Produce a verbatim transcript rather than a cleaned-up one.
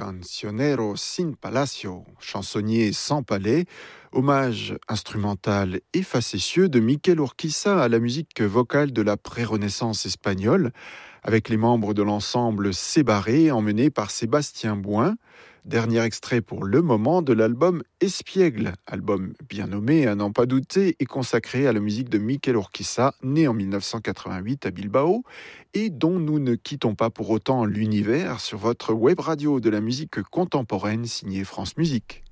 Cancionero sin palacio, chansonnier sans palais, hommage instrumental et facétieux de Miquel Urquiza à la musique vocale de la pré-Renaissance espagnole, avec les membres de l'ensemble Sébarré emmenés par Sébastien Bouin. Dernier extrait pour le moment de l'album Espiègle, album bien nommé à n'en pas douter et consacré à la musique de Miquel Urquiza, né en dix-neuf cent quatre-vingt-huit à Bilbao, et dont nous ne quittons pas pour autant l'univers sur votre web radio de la musique contemporaine signée France Musique.